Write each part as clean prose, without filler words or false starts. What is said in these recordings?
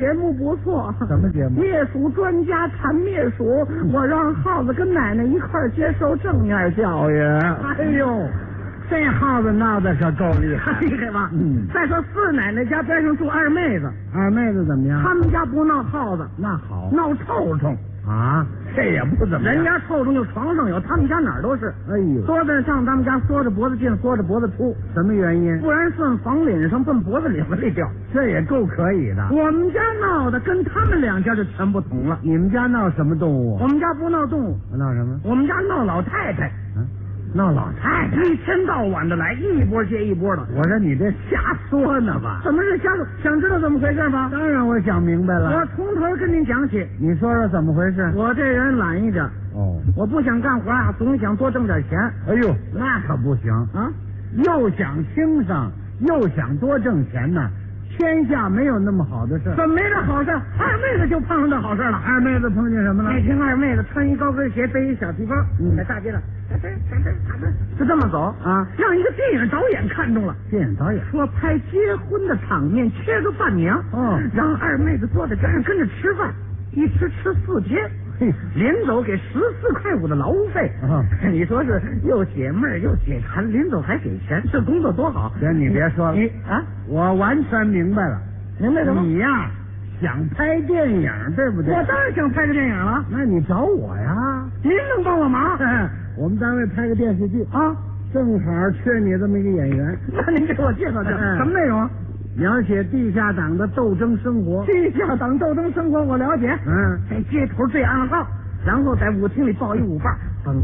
节目不错。 什么节目？ 灭鼠专家谈灭鼠，我让耗子跟奶奶一块儿接受正面教育。 哎呦，这耗子闹得可够厉害， 厉害吧？再说四奶奶家边上住二妹子， 二妹子怎么样？ 他们家不闹耗子， 那好， 闹臭虫啊，这也不怎么样。 人家臭虫就床上有，他们家哪儿都是。 哎呦， 桌子上他们家缩着脖子进，缩着脖子出， 什么原因？ 不然顺房领上奔脖子领子里掉， 这也够可以的。 我们家闹的跟他们两家就全不同了。 你们家闹什么动物？ 我们家不闹动物， 闹什么？ 我们家闹老太太。 闹老太太， 一天到晚的来，一波接一波的。 我说你这瞎说呢吧？ 怎么是瞎说？想知道怎么回事吗？ 当然我想明白了。 我从头跟您讲起。 你说说怎么回事？ 我这人懒一点。 哦， 我不想干活啊，总想多挣点钱。 哎呦，那可不行啊！ 又想轻省，又想多挣钱呢。天下没有那么好的事。 怎么没这好事？二妹子就碰上这好事了。 二妹子碰见什么了？ 那天二妹子穿一高跟鞋，背一小提包，在大街上就这么走啊， 让一个电影导演看中了。 电影导演说拍结婚的场面，缺个伴娘，让二妹子坐在边上跟着吃饭，一吃4天。临走给14.5块的劳务费，你说是又解闷儿又解馋，临走还给钱，这工作多好！ 行，你别说了，我完全明白了。 明白什么？ 你呀，想拍电影，对不对？ 我当然想拍个电影了。 那你找我呀？ 您能帮我忙？ 我们单位拍个电视剧啊， 正好缺你这么一个演员。 那您给我介绍介绍，什么内容？ 描写地下党的斗争生活。 地下党斗争生活我了解。在街头对暗号，然后在舞厅里抱一舞伴，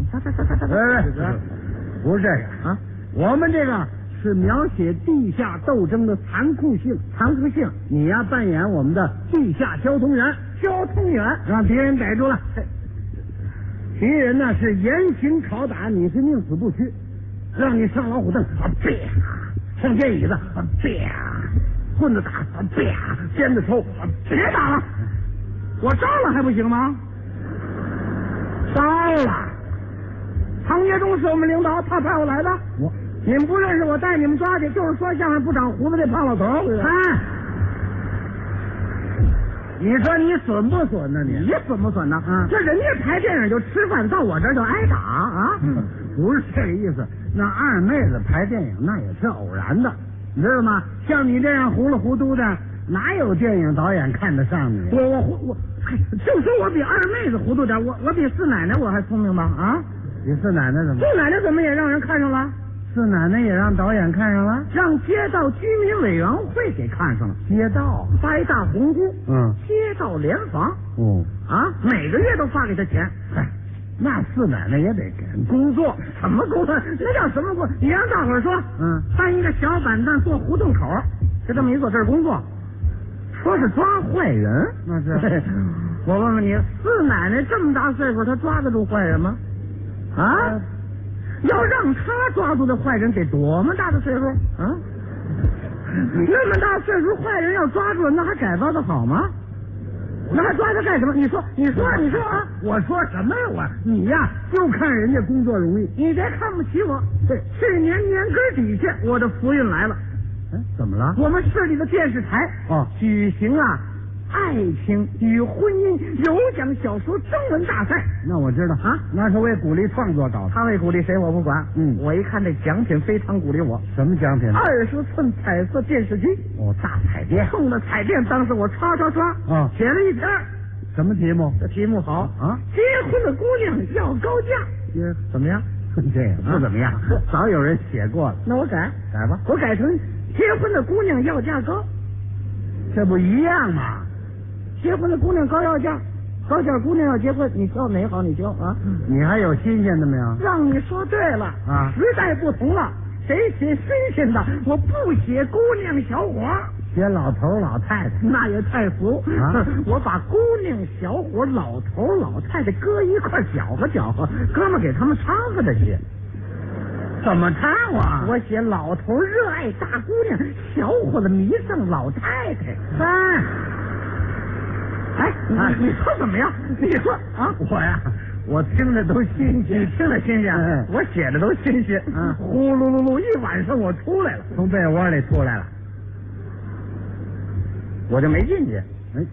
不是这个啊，我们这个是描写地下斗争的残酷性。你呀扮演我们的地下交通员，让敌人逮住了。敌人呢是严刑拷打，你是宁死不屈，让你上老虎凳，上电椅子，棍子打，鞭子抽， 别打了，我招了还不行吗？ 招了。 唐杰忠是我们领导，他派我来的。你们不认识我，带你们抓去，就是说相声不长胡子这胖老头。 你说你损不损呢？ 你损不损呢？这人家拍电影就吃饭，到我这儿就挨打啊！ 不是这个意思。那二妹子拍电影那也是偶然的，你知道吗？像你这样糊里糊涂的，哪有电影导演看得上你？ 我就说我比二妹子糊涂点，我比四奶奶我还聪明吧？啊， 比四奶奶怎么？ 四奶奶怎么也让人看上了？ 四奶奶也让导演看上了， 让街道居民委员会给看上了。 街道发一大红箍，街道联防，每个月都发给他钱。 那四奶奶也得给工作， 什么工作？那叫什么工作？你让大伙儿说，搬一个小板凳坐胡同口，就这么一坐，这是工作。说是抓坏人， 那是。 我问问你，四奶奶这么大岁数，她抓得住坏人吗？啊？要让他抓住的坏人得多么大的岁数啊？那么大岁数坏人要抓住，那还改造的好吗？那还抓他干什么？你说啊！ 我说什么呀？你呀，就看人家工作容易， 你别看不起我。对，去年年根底下，我的福运来了。 怎么了？ 我们市里的电视台举行爱情与婚姻有奖小说征文大赛。 那我知道那是为鼓励创作搞的。 他为鼓励谁我不管，我一看这奖品非常鼓励我。 什么奖品 ？20寸彩色电视机。 大彩电。 冲着彩电，当时我刷写了一篇。 什么题目？ 这题目好结婚的姑娘要高价。 怎么样？这个不怎么样，早有人写过了。 那我改吧， 我改成结婚的姑娘要价高。 这不一样吗？ 结婚的姑娘高要价，高价姑娘要结婚，你挑哪好你挑啊？ 你还有新鲜的没有？ 让你说对了时代不同了，谁写新鲜的？我不写姑娘小伙， 写老头老太太， 那也太俗我把姑娘小伙、老头老太太搁一块搅和，哥们给他们掺和着写。 怎么掺和？ 我写老头热爱大姑娘，小伙子迷上老太太。你说怎么样？你说我呀，我听着都新鲜。 你听着新鲜，我写的都新鲜。呼噜噜噜，一晚上我出来了， 从被窝里出来了， 我就没进去。